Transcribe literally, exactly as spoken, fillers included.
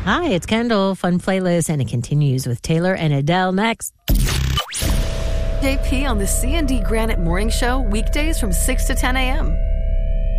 Hi, it's Kendall. Fun playlist, and it continues with Taylor and Adele next. J P on the C and D Granite Morning Show, weekdays from six to ten a.m.